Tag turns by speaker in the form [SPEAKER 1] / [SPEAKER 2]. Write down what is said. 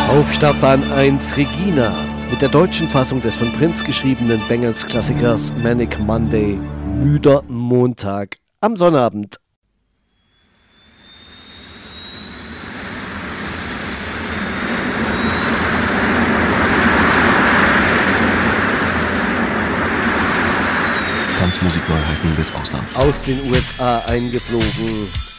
[SPEAKER 1] Auf Startbahn 1 Regina mit der deutschen Fassung des von Prince geschriebenen Bengals-Klassikers Manic Monday, müder Montag am Sonnabend.
[SPEAKER 2] Tanzmusikneuheiten des Auslands.
[SPEAKER 1] Aus den USA eingeflogen.